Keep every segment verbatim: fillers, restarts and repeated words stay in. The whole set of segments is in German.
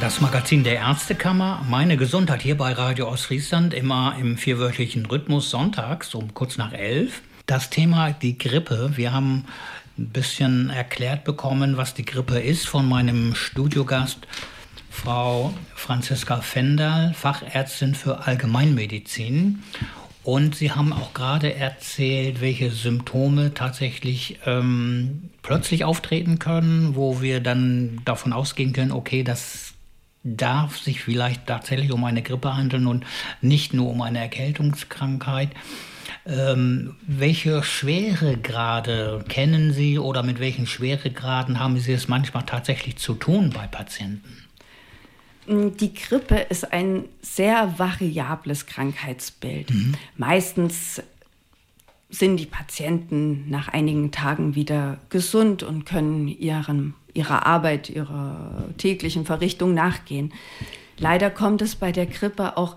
Das Magazin der Ärztekammer, meine Gesundheit hier bei Radio Ostfriesland, immer im vierwöchentlichen Rhythmus sonntags um kurz nach elf. Das Thema die Grippe. Wir haben ein bisschen erklärt bekommen, was die Grippe ist von meinem Studiogast, Frau Franziska Fenderl, Fachärztin für Allgemeinmedizin. Und Sie haben auch gerade erzählt, welche Symptome tatsächlich ähm, plötzlich auftreten können, wo wir dann davon ausgehen können, okay, das darf sich vielleicht tatsächlich um eine Grippe handeln und nicht nur um eine Erkältungskrankheit. Ähm, welche Schweregrade kennen Sie oder mit welchen Schweregraden haben Sie es manchmal tatsächlich zu tun bei Patienten? Die Grippe ist ein sehr variables Krankheitsbild. Mhm. Meistens sind die Patienten nach einigen Tagen wieder gesund und können ihren, ihrer Arbeit, ihrer täglichen Verrichtung nachgehen. Leider kommt es bei der Grippe auch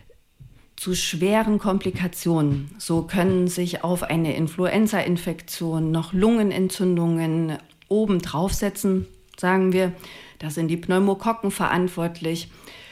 zu schweren Komplikationen. So können sich auf eine Influenza-Infektion noch Lungenentzündungen oben draufsetzen, sagen wir. Da sind die Pneumokokken verantwortlich,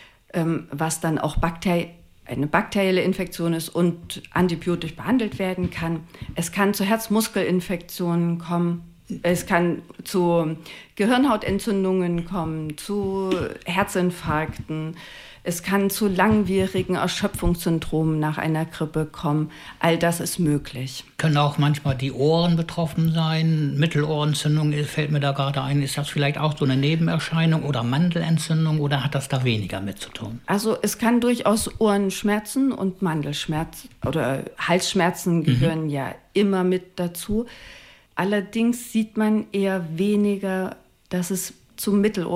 was dann auch Bakterien eine bakterielle Infektion ist und antibiotisch behandelt werden kann. Es kann zu Herzmuskelinfektionen kommen, es kann zu Gehirnhautentzündungen kommen, zu Herzinfarkten, es kann zu langwierigen Erschöpfungssyndromen nach einer Grippe kommen. All das ist möglich. Können auch manchmal die Ohren betroffen sein? Mittelohrentzündung fällt mir da gerade ein. Ist das vielleicht auch so eine Nebenerscheinung oder Mandelentzündung oder hat das da weniger mit zu tun? Also es kann durchaus Ohrenschmerzen und Mandelschmerzen oder Halsschmerzen gehören mhm. ja immer mit dazu. Allerdings sieht man eher weniger, dass es zu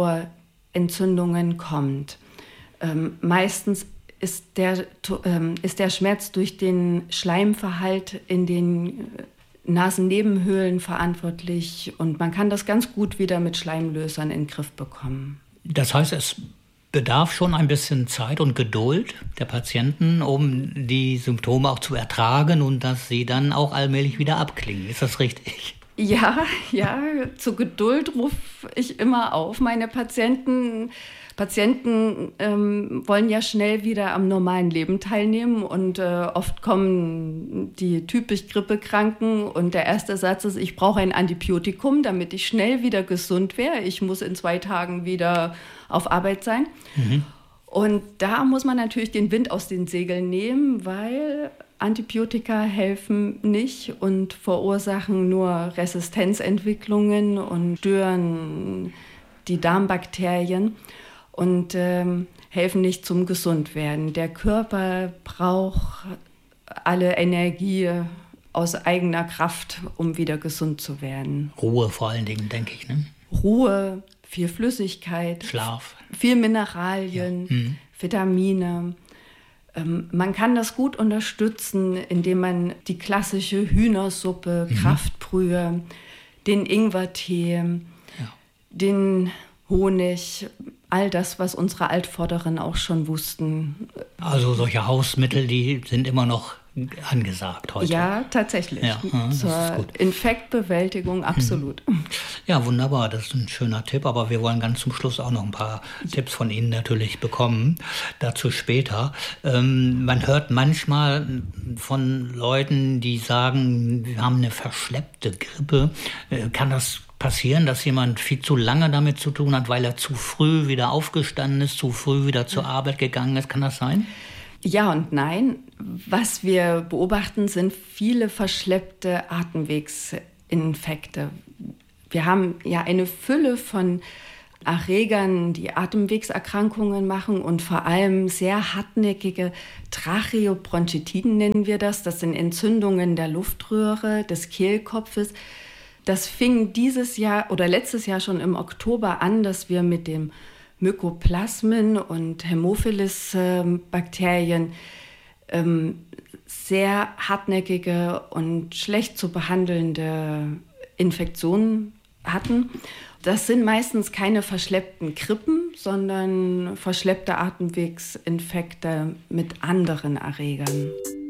Mittelohrentzündungen kommt. Ähm, meistens ist der, ähm, ist der Schmerz durch den Schleimverhalt in den Nasennebenhöhlen verantwortlich und man kann das ganz gut wieder mit Schleimlösern in den Griff bekommen. Das heißt, es bedarf schon ein bisschen Zeit und Geduld der Patienten, um die Symptome auch zu ertragen und dass sie dann auch allmählich wieder abklingen. Ist das richtig? Ja, ja, zur Geduld rufe ich immer auf. Meine Patienten, Patienten ähm, wollen ja schnell wieder am normalen Leben teilnehmen und äh, oft kommen die typisch Grippekranken und der erste Satz ist, ich brauche ein Antibiotikum, damit ich schnell wieder gesund wäre. Ich muss in zwei Tagen wieder auf Arbeit sein. Mhm. Und da muss man natürlich den Wind aus den Segeln nehmen, weil Antibiotika helfen nicht und verursachen nur Resistenzentwicklungen und stören die Darmbakterien und ähm, helfen nicht zum Gesundwerden. Der Körper braucht alle Energie aus eigener Kraft, um wieder gesund zu werden. Ruhe vor allen Dingen, denke ich, ne? Ruhe, viel Flüssigkeit, Schlaf, viel Mineralien, ja. mhm. Vitamine. Ähm, man kann das gut unterstützen, indem man die klassische Hühnersuppe, mhm. Kraftbrühe, den Ingwertee, ja. den Honig, all das, was unsere Altvorderen auch schon wussten. Also solche Hausmittel, die sind immer noch angesagt heute. Ja, tatsächlich. Ja, das Zur ist gut. Infektbewältigung absolut. Ja, wunderbar, das ist ein schöner Tipp, aber wir wollen ganz zum Schluss auch noch ein paar ja. Tipps von Ihnen natürlich bekommen, dazu später. Ähm, man hört manchmal von Leuten, die sagen, wir haben eine verschleppte Grippe. Äh, kann das passieren, dass jemand viel zu lange damit zu tun hat, weil er zu früh wieder aufgestanden ist, zu früh wieder zur Arbeit gegangen ist? Kann das sein? Ja und nein. Was wir beobachten, sind viele verschleppte Atemwegsinfekte. Wir haben ja eine Fülle von Erregern, die Atemwegserkrankungen machen und vor allem sehr hartnäckige Tracheobronchitiden nennen wir das. Das sind Entzündungen der Luftröhre, des Kehlkopfes. Das fing dieses Jahr oder letztes Jahr schon im Oktober an, dass wir mit dem Mykoplasmen und Hämophilus-Bakterien ähm, sehr hartnäckige und schlecht zu behandelnde Infektionen hatten. Das sind meistens keine verschleppten Grippen, sondern verschleppte Atemwegsinfekte mit anderen Erregern.